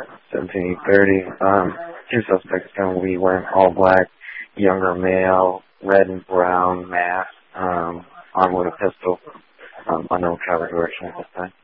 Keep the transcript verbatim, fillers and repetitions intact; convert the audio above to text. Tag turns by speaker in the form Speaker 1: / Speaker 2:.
Speaker 1: seventeen thirty. Um, two suspects come. We wearing all black, younger male, red and brown mask, um, armed with a pistol, um, unknown cover direction at this time.